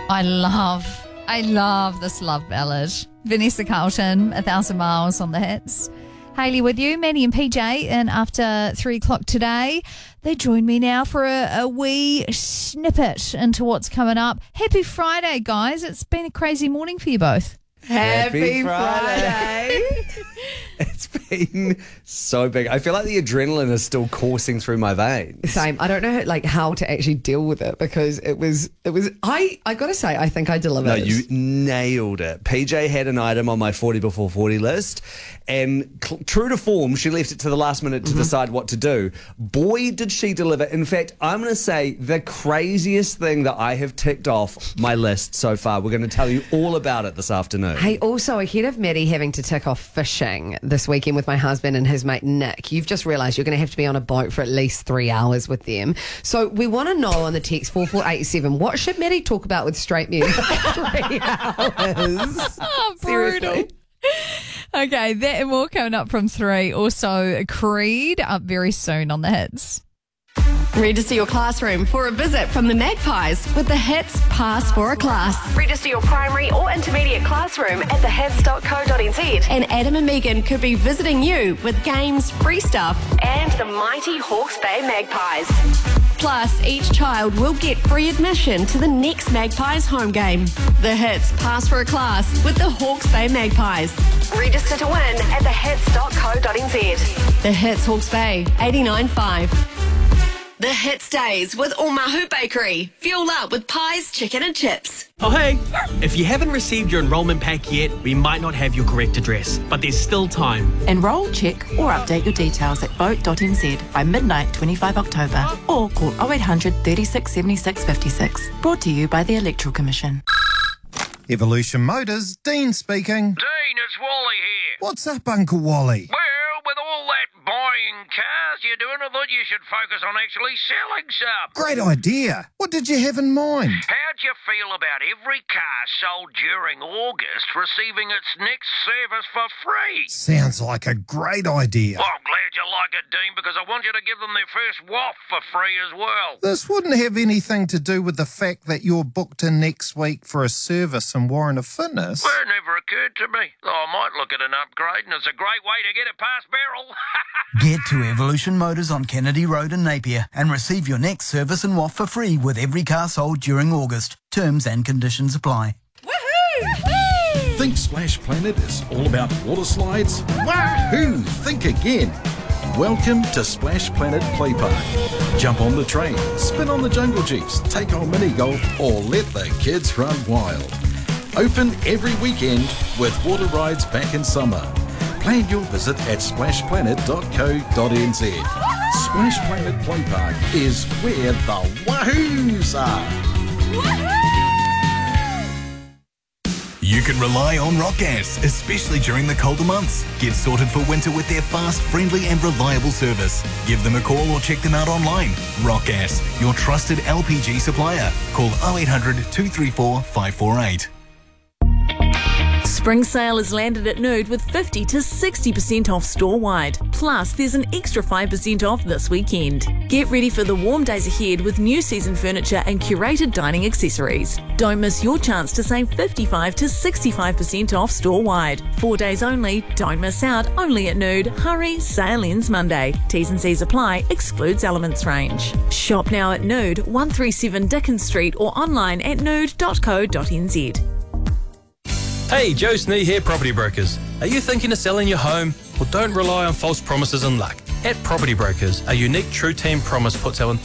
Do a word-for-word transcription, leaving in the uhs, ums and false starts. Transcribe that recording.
I love, I love this love ballad. Vanessa Carlton, A Thousand Miles on the Hits. Hayley with you, Manny and P J, and after three o'clock today, they join me now for a, a wee snippet into what's coming up. Happy Friday, guys. It's been a crazy morning for you both. Happy, Happy Friday. Friday. It's been so big. I feel like the adrenaline is still coursing through my veins. Same. I don't know like how to actually deal with it because it was it was I I gotta say I think I delivered. No, you nailed it. P J had an item on my forty before forty list, and cl- true to form, she left it to the last minute to mm-hmm. decide what to do. Boy, did she deliver. In fact, I'm going to say the craziest thing that I have ticked off my list so far. We're going to tell you all about it this afternoon. Hey, also ahead of Maddie having to tick off fishing this weekend with my husband and his mate Nick, you've just realised you're going to have to be on a boat for at least three hours with them. So we want to know on the text four four eight seven, what should Maddie talk about with straight men for three hours? Oh, brutal. Seriously. Okay, that and more coming up from three. Also, Creed up very soon on the Hits. Register your classroom for a visit from the Magpies with the Hits Pass for a Class. Register your primary or intermediate classroom at the hits dot co dot n z. And Adam and Megan could be visiting you with games, free stuff, and the mighty Hawke's Bay Magpies. Plus, each child will get free admission to the next Magpies home game. The Hits Pass for a Class with the Hawke's Bay Magpies. Register to win at the hits dot co dot n z. The Hits Hawke's Bay, eighty-nine point five. The Hits Days with Omahu Bakery. Fuel up with pies, chicken and chips. Oh hey, if you haven't received your enrolment pack yet, we might not have your correct address, but there's still time. Enrol, check or update your details at vote dot n z by midnight twenty-fifth of October or call oh eight hundred, thirty-six, seventy-six, fifty-six. Brought to you by the Electoral Commission. Evolution Motors, Dean speaking. Dean, it's Wally here. What's up, Uncle Wally? Well, with all that buying cars you're doing, I thought you should focus on actually selling some. Great idea. What did you have in mind? How'd you feel about every car sold during August receiving its next service for free? Sounds like a great idea. Well, I'm glad you like it, Dean, because I want you to give them their first waft for free as well. This wouldn't have anything to do with the fact that you're booked in next week for a service in Warren of Fitness. Well, it never occurred to me. Though I might look at an upgrade, and it's a great way to get it past barrel. Get to Evolution Motors on Kennedy Road in Napier and receive your next service and waft for free with every car sold during August. Terms and conditions apply. Woohoo! Think Splash Planet is all about water slides? Wahoo! Think again. Welcome to Splash Planet Play Park. Jump on the train, spin on the jungle jeeps, take on mini golf, or let the kids run wild. Open every weekend with water rides back in summer. Plan your visit at splash planet dot co dot n z. Splash Planet Play Park is where the wahoos are. You can rely on Rock Gas, especially during the colder months. Get sorted for winter with their fast, friendly and reliable service. Give them a call or check them out online. Rock Gas, your trusted L P G supplier. Call oh eight hundred, two three four, five four eight. Spring sale has landed at Nude with fifty to sixty percent off store-wide. Plus, there's an extra five percent off this weekend. Get ready for the warm days ahead with new season furniture and curated dining accessories. Don't miss your chance to save fifty-five to sixty-five percent off store-wide. Four days only, don't miss out, only at Nude. Hurry, sale ends Monday. T's and C's apply, excludes Elements range. Shop now at Nude, one thirty-seven Dickens Street or online at nude dot co dot n z. Hey, Joe Snee here, Property Brokers. Are you thinking of selling your home? Well, don't rely on false promises and luck. At Property Brokers, a unique True Team promise puts our